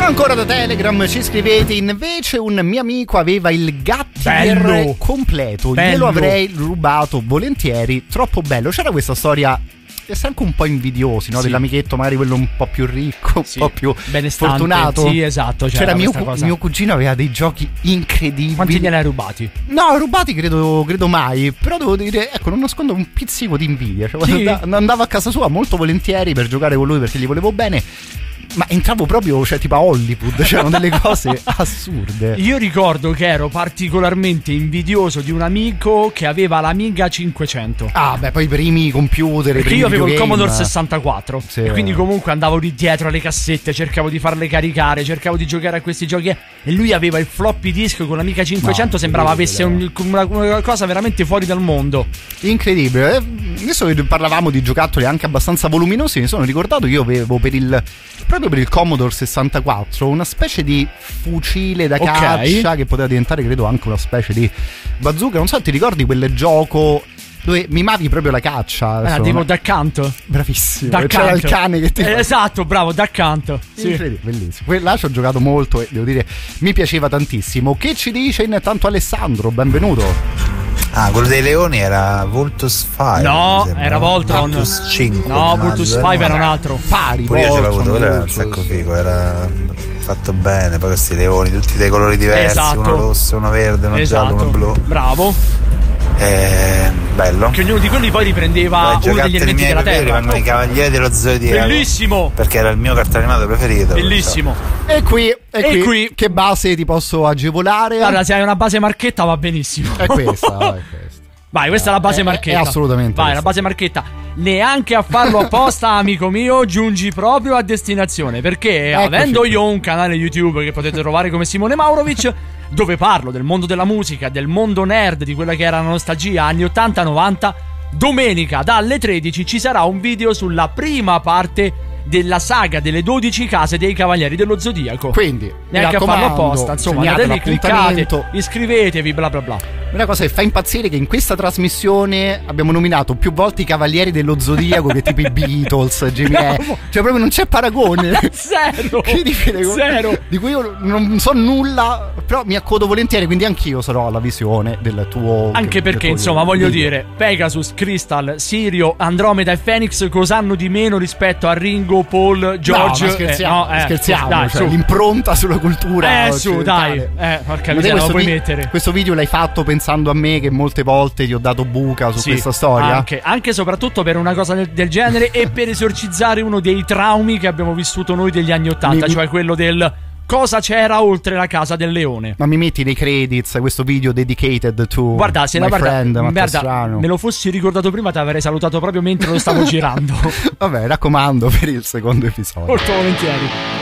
Ancora da Telegram ci scrivete: invece un mio amico aveva il Gattier completo, glielo avrei rubato volentieri, troppo bello. C'era questa storia, è anche un po' invidiosi, no? Sì. Dell'amichetto, magari quello un po' più ricco, sì, un po' più benestante, fortunato. Sì, esatto. C'era mio cugino, aveva dei giochi incredibili. Quanti gliene hai rubati? No, rubati credo mai. Però devo dire, ecco, non nascondo un pizzico di invidia. Cioè, sì. Andavo a casa sua molto volentieri per giocare con lui perché gli volevo bene. Ma entravo proprio, cioè, tipo a Hollywood, c'erano delle cose assurde. Io ricordo che ero particolarmente invidioso di un amico che aveva l'Amiga 500. Ah, beh, poi i primi computer. Perché io avevo il Commodore 64. Sì. E quindi comunque andavo lì dietro alle cassette, cercavo di farle caricare, cercavo di giocare a questi giochi. E lui aveva il floppy disk con l'Amiga 500, sembrava avesse una cosa veramente fuori dal mondo. Incredibile. Adesso che parlavamo di giocattoli anche abbastanza voluminosi, mi sono ricordato che io avevo proprio per il Commodore 64 una specie di fucile da caccia che poteva diventare credo anche una specie di bazooka. Non so, ti ricordi quel gioco dove mimavi proprio la caccia? Tipo Duck Hunt. Bravissimo. C'era il cane che ti esatto, bravo, Duck Hunt. Sì. Bellissimo. Là ci ho giocato molto e devo dire mi piaceva tantissimo. Che ci dice intanto Alessandro? Benvenuto. Ah, quello dei leoni era Vultus 5. No, era Voltron. Vultus 5. No, Vultus 5 era un altro. Pari. Pure io ce l'avevo avuto, era un sacco figo, era fatto bene. Poi questi leoni, tutti dei colori diversi, esatto. Uno rosso, uno verde, uno giallo, uno blu. Bravo. Bello. Che ognuno di quelli poi riprendeva uno degli elementi della Terra. Erano i Cavalieri dello Zodiaco. Bellissimo. Perché era il mio cartone animato preferito. Bellissimo. E qui che base ti posso agevolare? Guarda, se hai una base marchetta va benissimo. È questa. Vai, questa è la base marchetta. È assolutamente. Vai, la base marchetta. Neanche a farlo apposta, amico mio, giungi proprio a destinazione. Perché avendo io un canale YouTube che potete trovare come Simone Maurovic, dove parlo del mondo della musica, del mondo nerd, di quella che era la nostalgia anni 80-90, domenica dalle 13 ci sarà un video sulla prima parte della saga delle 12 case dei Cavalieri dello Zodiaco. Quindi neanche a farlo apposta, insomma, andate lì, cliccate, iscrivetevi, bla bla bla. Una cosa che fa impazzire è che in questa trasmissione abbiamo nominato più volte i Cavalieri dello Zodiaco che tipo i Beatles, Jimmy cioè proprio non c'è paragone. Zero. Zero. Di cui io non so nulla, però mi accodo volentieri, quindi anch'io sarò alla visione del tuo. Anche perché insomma voglio dire, Pegasus, Crystal, Sirio, Andromeda e Phoenix cos'hanno di meno rispetto a Ringo, Paul, George? No, scherziamo, dai, cioè, l'impronta sulla cultura su dai, porca miseria, lo puoi mettere. Questo video l'hai fatto pensando a me che molte volte ti ho dato buca su questa storia? Anche soprattutto per una cosa del genere e per esorcizzare uno dei traumi che abbiamo vissuto noi degli anni 80, cioè quello del cosa c'era oltre la casa del leone. Ma mi metti nei credits questo video dedicated to guarda, se my la friend guarda, me lo fossi ricordato prima ti avrei salutato proprio mentre lo stavo girando. Vabbè, raccomando per il secondo episodio. Molto volentieri.